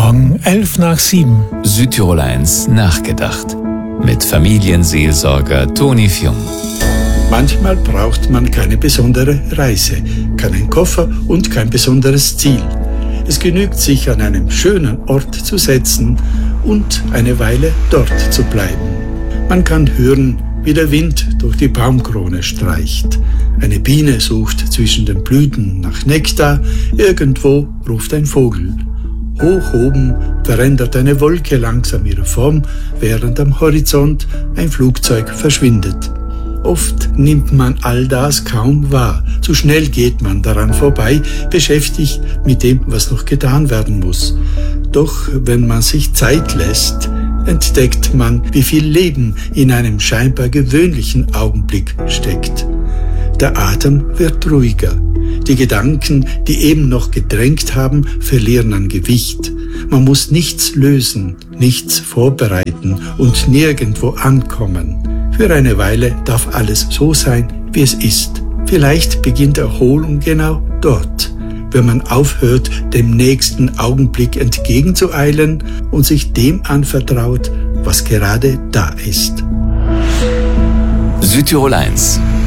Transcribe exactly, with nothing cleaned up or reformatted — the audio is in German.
Morgen elf nach sieben. Südtirol eins nachgedacht. Mit Familienseelsorger Toni Fjung. Manchmal braucht man keine besondere Reise, keinen Koffer und kein besonderes Ziel. Es genügt, sich an einem schönen Ort zu setzen und eine Weile dort zu bleiben. Man kann hören, wie der Wind durch die Baumkrone streicht. Eine Biene sucht zwischen den Blüten nach Nektar, irgendwo ruft ein Vogel. Hoch oben verändert eine Wolke langsam ihre Form, während am Horizont ein Flugzeug verschwindet. Oft nimmt man all das kaum wahr. Zu schnell geht man daran vorbei, beschäftigt mit dem, was noch getan werden muss. Doch wenn man sich Zeit lässt, entdeckt man, wie viel Leben in einem scheinbar gewöhnlichen Augenblick steckt. Der Atem wird ruhiger. Die Gedanken, die eben noch gedrängt haben, verlieren an Gewicht. Man muss nichts lösen, nichts vorbereiten und nirgendwo ankommen. Für eine Weile darf alles so sein, wie es ist. Vielleicht beginnt Erholung genau dort, wenn man aufhört, dem nächsten Augenblick entgegenzueilen und sich dem anvertraut, was gerade da ist. Südtirol eins